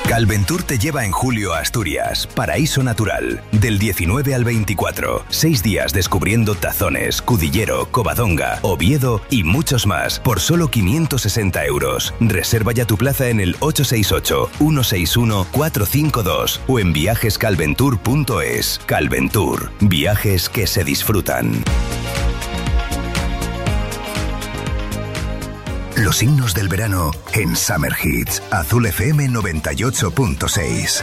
Calventur te lleva en julio a Asturias, paraíso natural, del 19 al 24. 6 días descubriendo Tazones, Cudillero, Covadonga, Oviedo y muchos más por solo 560 euros. Reserva ya tu plaza en el 868-161-452 o en viajescalventur.es. Calventur, viajes que se disfrutan. Los himnos del verano en Summer Hits, Azul FM 98.6.